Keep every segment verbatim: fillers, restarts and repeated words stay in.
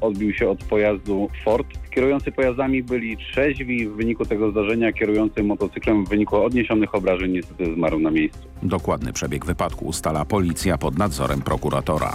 odbił się od pojazdu Ford. Kierujący pojazdami byli trzeźwi. W wyniku tego zdarzenia kierujący motocyklem w wyniku odniesionych obrażeń niestety zmarł na miejscu. Dokładny przebieg wypadku ustala policja pod nadzorem prokuratora.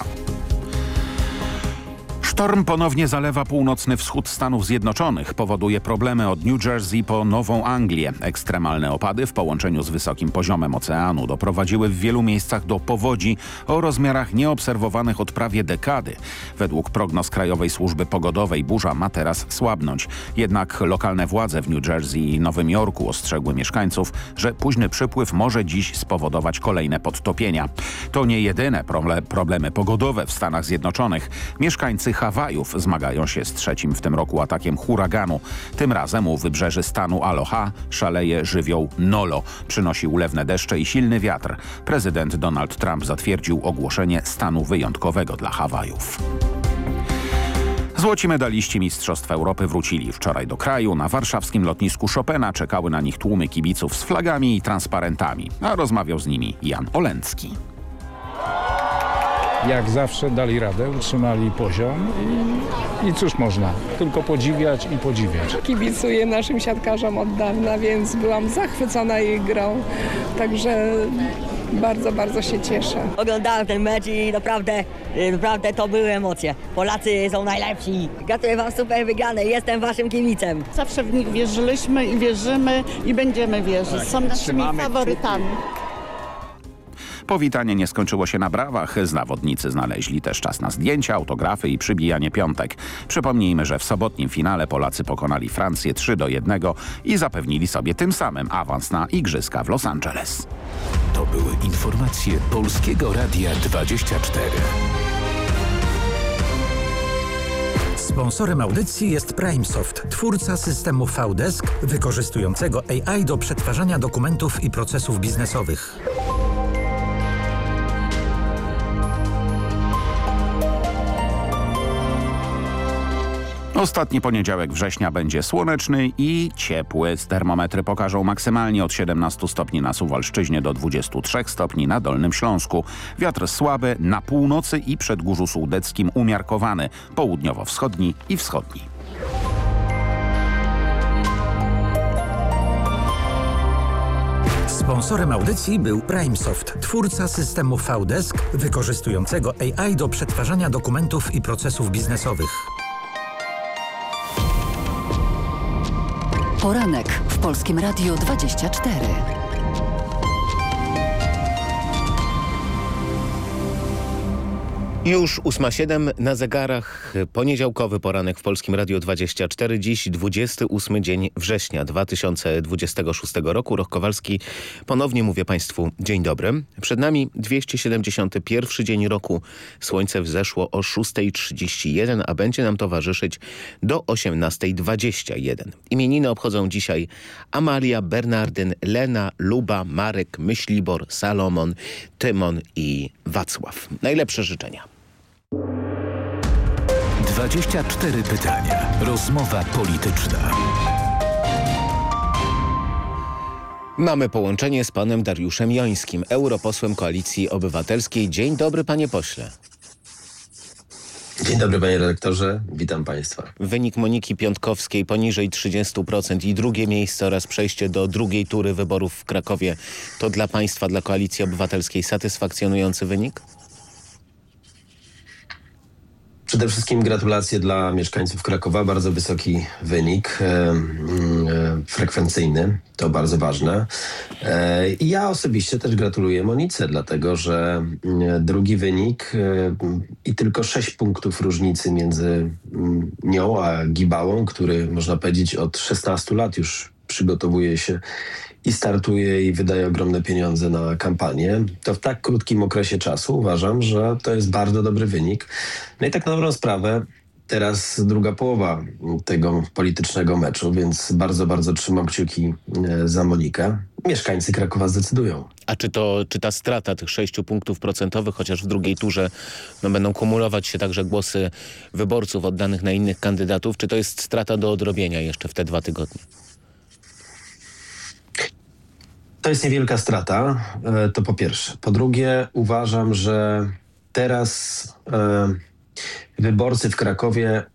Sztorm ponownie zalewa północny wschód Stanów Zjednoczonych. Powoduje problemy od New Jersey po Nową Anglię. Ekstremalne opady w połączeniu z wysokim poziomem oceanu doprowadziły w wielu miejscach do powodzi o rozmiarach nieobserwowanych od prawie dekady. Według prognoz Krajowej Służby Pogodowej burza ma teraz słabnąć. Jednak lokalne władze w New Jersey i Nowym Jorku ostrzegły mieszkańców, że późny przypływ może dziś spowodować kolejne podtopienia. To nie jedyne problemy pogodowe w Stanach Zjednoczonych. Mieszkańcy Hawajów zmagają się z trzecim w tym roku atakiem huraganu. Tym razem u wybrzeży stanu Aloha szaleje żywioł Nolo. Przynosi ulewne deszcze i silny wiatr. Prezydent Donald Trump zatwierdził ogłoszenie stanu wyjątkowego dla Hawajów. Złoci medaliści Mistrzostw Europy wrócili wczoraj do kraju. Na warszawskim lotnisku Chopina czekały na nich tłumy kibiców z flagami i transparentami. A rozmawiał z nimi Jan Olencki. Jak zawsze dali radę, utrzymali poziom i, i cóż można, tylko podziwiać i podziwiać. Kibicuję naszym siatkarzom od dawna, więc byłam zachwycona jej grą, także bardzo, bardzo się cieszę. Oglądałem ten mecz i naprawdę, naprawdę to były emocje. Polacy są najlepsi. Gratuluję wam super wygranej, jestem waszym kibicem. Zawsze w nich wierzyliśmy i wierzymy i będziemy wierzyć. Są naszymi faworytami. Powitanie nie skończyło się na brawach. Zawodnicy znaleźli też czas na zdjęcia, autografy i przybijanie piątek. Przypomnijmy, że w sobotnim finale Polacy pokonali Francję trzy do jednego i zapewnili sobie tym samym awans na Igrzyska w Los Angeles. To były informacje Polskiego Radia dwadzieścia cztery. Sponsorem audycji jest PrimeSoft, twórca systemu V-Desk wykorzystującego A I do przetwarzania dokumentów i procesów biznesowych. Ostatni poniedziałek września będzie słoneczny i ciepły. Termometry pokażą maksymalnie od siedemnastu stopni na Suwalszczyźnie do dwudziestu trzech stopni na Dolnym Śląsku. Wiatr słaby na północy i Przedgórzu Sułdeckim umiarkowany, południowo-wschodni i wschodni. Sponsorem audycji był PrimeSoft, twórca systemu V-Desk wykorzystującego A I do przetwarzania dokumentów i procesów biznesowych. Poranek w Polskim Radiu dwadzieścia cztery. Już ósma siedem na zegarach, poniedziałkowy poranek w Polskim Radiu dwadzieścia cztery. Dziś dwudziesty ósmy dzień września dwa tysiące dwudziestego szóstego roku. Roch Kowalski, ponownie mówię Państwu dzień dobry. Przed nami dwieście siedemdziesiąty pierwszy dzień roku. Słońce wzeszło o szósta trzydzieści jeden, a będzie nam towarzyszyć do osiemnasta dwadzieścia jeden. Imieniny obchodzą dzisiaj Amalia, Bernardyn, Lena, Luba, Marek, Myślibor, Salomon, Tymon i Wacław. Najlepsze życzenia. dwadzieścia cztery pytania. Rozmowa polityczna. Mamy połączenie z panem Dariuszem Jońskim, europosłem Koalicji Obywatelskiej. Dzień dobry, panie pośle. Dzień dobry, panie redaktorze. Witam państwa. Wynik Moniki Piątkowskiej poniżej trzydziestu procent i drugie miejsce oraz przejście do drugiej tury wyborów w Krakowie to dla państwa, dla Koalicji Obywatelskiej satysfakcjonujący wynik? Przede wszystkim gratulacje dla mieszkańców Krakowa. Bardzo wysoki wynik e, e, frekwencyjny. To bardzo ważne. E, I ja osobiście też gratuluję Monice, dlatego że e, drugi wynik e, i tylko sześć punktów różnicy między m, nią a Gibałą, który można powiedzieć od szesnastu lat już przygotowuje się i startuje i wydaje ogromne pieniądze na kampanię, to w tak krótkim okresie czasu uważam, że to jest bardzo dobry wynik. No i tak na dobrą sprawę teraz druga połowa tego politycznego meczu, więc bardzo, bardzo trzymam kciuki za Monikę. Mieszkańcy Krakowa zdecydują. A czy to, czy ta strata tych sześciu punktów procentowych, chociaż w drugiej turze no, będą kumulować się także głosy wyborców oddanych na innych kandydatów, czy to jest strata do odrobienia jeszcze w te dwa tygodnie? To jest niewielka strata, to po pierwsze. Po drugie, uważam, że teraz e, wyborcy w Krakowie